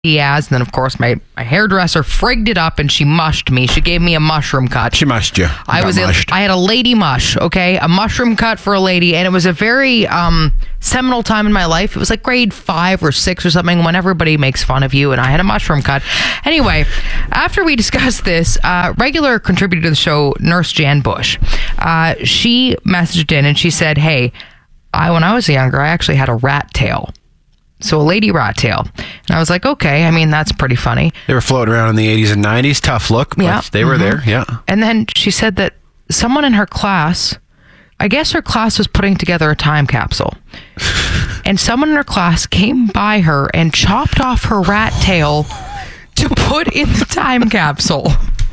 Diaz, and then of course my hairdresser frigged it up and she mushed me. She gave me a mushroom cut. She mushed you. I had a lady mush, okay? A mushroom cut for a lady, and it was a very seminal time in my life. It was like grade 5 or 6 or something when everybody makes fun of you, and I had a mushroom cut. Anyway, after we discussed this, regular contributor to the show, Nurse Jan Bush, she messaged in and she said, hey, when I was younger, I actually had a rat tail. So a lady rat tail. And I was like, okay, I mean, that's pretty funny. They were floating around in the 80s and 90s. Tough look, but they were there, yeah. And then she said that someone in her class, I guess her class was putting together a time capsule. And someone in her class came by her and chopped off her rat tail to put in the time capsule.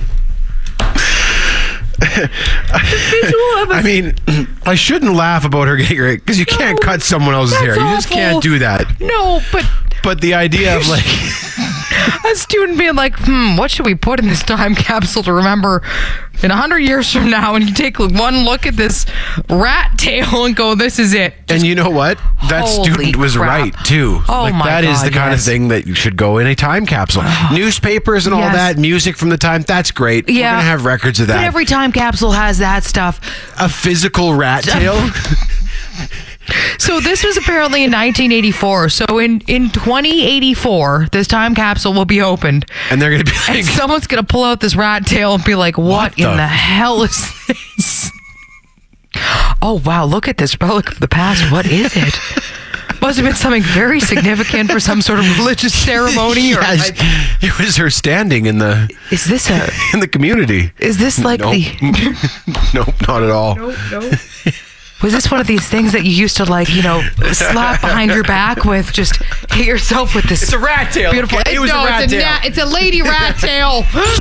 I mean, I shouldn't laugh about her getting raped because you can't cut someone else's hair. You just can't do that. No, but the idea of like a student being like, what should we put in this time capsule to remember in 100 years from now? And you take one look at this rat tail and go, this is it. And you know what? That student was right too. Oh like, my God, that is the kind of thing that you should go in a time capsule. Newspapers and all that, music from the time, that's great. Yeah. We're going to have records of that. But every time capsule has that stuff. A physical rat tail? So this was apparently in 1984. So in 2084, this time capsule will be opened. And they're going to be like... And someone's going to pull out this rat tail and be like, what in the hell is this? Oh, wow, look at this relic of the past. What is it? Must have been something very significant for some sort of religious ceremony. Yes, it was her standing in the... Is this in the community. Is this like Nope, not at all. Nope. Was this one of these things that you used to slap behind your back with? Just hit yourself with this. It's a rat tail. Beautiful. Okay? It was a rat tail. It's a lady rat tail.